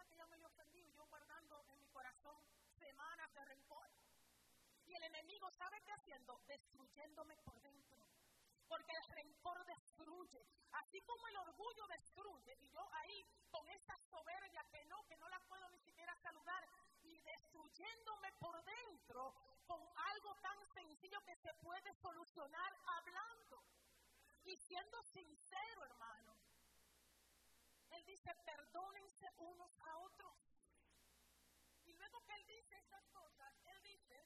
cuenta que ella me había ofendido, yo guardando en mi corazón semanas de rencor. Y el enemigo, ¿sabe qué haciendo? Destruyéndome por dentro. Porque el rencor destruye. Así como el orgullo destruye. Y yo ahí, con esta soberbia que no la puedo ni siquiera saludar. Y destruyéndome por dentro con algo tan sencillo que se puede solucionar hablando. Y siendo sincero, hermano. Él dice, perdónense unos a otros. Y luego que él dice estas cosas, él dice,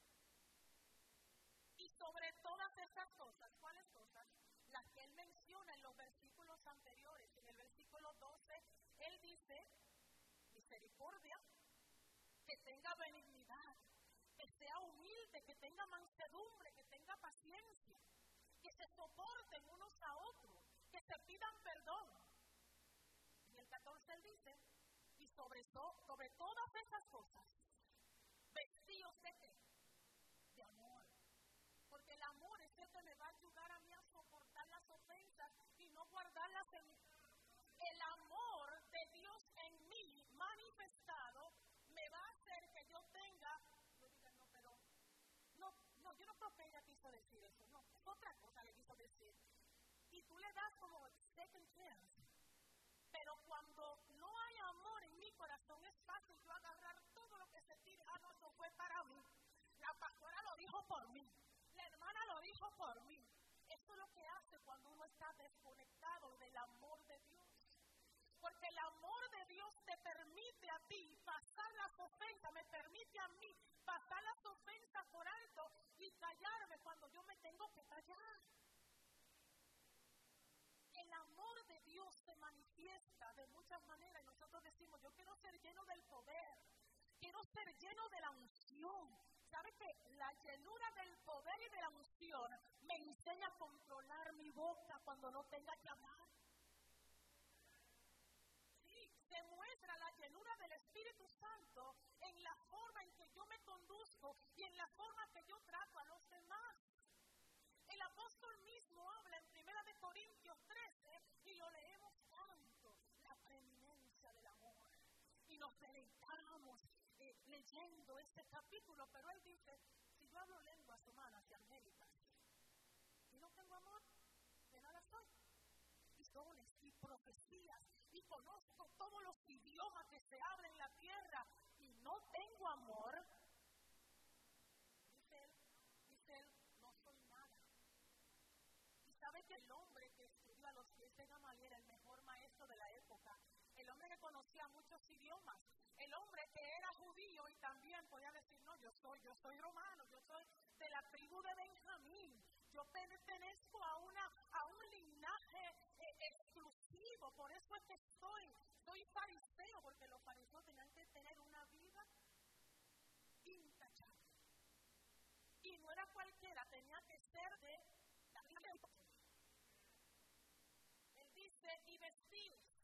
y sobre todas estas cosas, ¿cuáles cosas? Las que él menciona en los versículos anteriores. En el versículo 12, él dice, misericordia, que tenga benignidad, que sea humilde, que tenga mansedumbre, que tenga paciencia, que se soporten unos a otros, que se pidan perdón. En el 14 él dice, y sobre todas esas cosas, vestíos de qué? De amor. Porque el amor es el que me va a ayudar a mí a soportar las ofensas y no guardarlas en mí. El amor de Dios en mí manifestado me va a hacer que yo tenga, yo diga, no, pero, no, yo no creo que ella quiso decir eso, no, otra cosa le quiso decir. Y tú le das como second chance. Pero cuando no hay amor en mi corazón, es fácil yo agarrar todo lo que se tire. No, eso fue para mí. La pastora lo dijo por mí. La hermana lo dijo por mí. Eso es lo que hace cuando uno está desconectado del amor de Dios. Porque el amor de Dios te permite a ti pasar las ofensas, me permite a mí pasar las ofensas por alto y callarme cuando yo me tengo que callar. El amor de Dios se manifiesta de muchas maneras y nosotros decimos, yo quiero ser lleno del poder, quiero ser lleno de la unción. ¿Sabe qué? La llenura del poder y de la unción me enseña a controlar mi boca cuando no tenga que hablar. Sí, se muestra la llenura del Espíritu Santo en la forma en que yo me conduzco y en la forma que yo trato a los demás. El apóstol mismo habla en 1 de Corintios 13 y lo leemos tanto, la preeminencia del amor. Y nos deleitamos leyendo este capítulo, pero él dice, si yo hablo lenguas humanas y angélicas y no tengo amor, de nada soy. Y dones y profecías y conozco todos los idiomas que se hablan en la tierra y no tengo amor, dice él, no soy nada. Y sabe que el hombre que estudió a los pies de Gamaliel era el mejor maestro de la época, el hombre que conocía muchos idiomas, el hombre que era judío y también podía decir, no, yo soy romano, yo soy de la tribu de Benjamín, yo pertenezco a un linaje exclusivo, por eso es que soy fariseo, porque los fariseos tenían que tener una vida intachable. Y no era cualquiera, tenía que ser de la vida. Él dice, y vestidos.